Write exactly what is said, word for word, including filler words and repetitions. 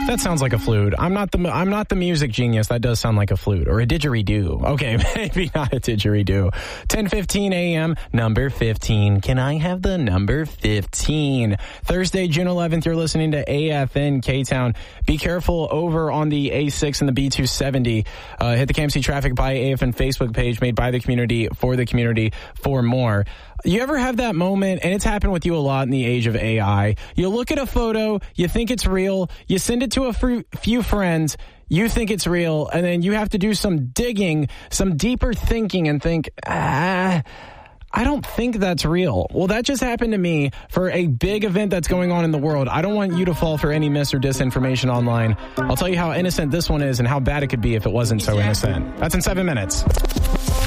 That sounds like a flute. I'm not the I'm not the music genius. That does sound like a flute or a didgeridoo. Okay, maybe not a didgeridoo. ten fifteen a.m. number fifteen. Can I have the number fifteen? Thursday, June eleventh, you're listening to A F N K-Town. Be careful over on the A six and the B two seventy. Uh, hit the K M C Traffic by A F N Facebook page, made by the community, for the community, for more. You ever have that moment, and it's happened with you a lot in the age of A I, you look at a photo, you think it's real, you send it to a fr- few friends, you think it's real, and then you have to do some digging, some deeper thinking, and think, ah, I don't think that's real. Well, that just happened to me for a big event that's going on in the world. I don't want you to fall for any mis or disinformation online. I'll tell you how innocent this one is and how bad it could be if it wasn't so innocent. That's in seven minutes.